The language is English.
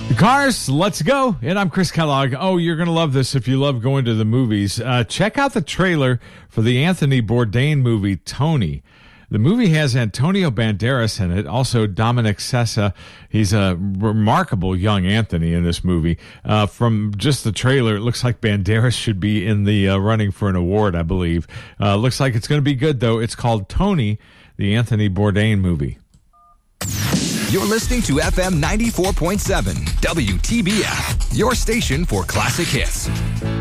Cars, let's go. And I'm Chris Kellogg. Oh, you're going to love this if you love going to the movies. Check out the trailer for the Anthony Bourdain movie, Tony. The movie has Antonio Banderas in it, also Dominic Sessa. He's a remarkable young Anthony in this movie. From just the trailer, it looks like Banderas should be in the running for an award, I believe. Looks like it's going to be good, though. It's called Tony, the Anthony Bourdain movie. You're listening to FM 94.7 WTBF, your station for classic hits.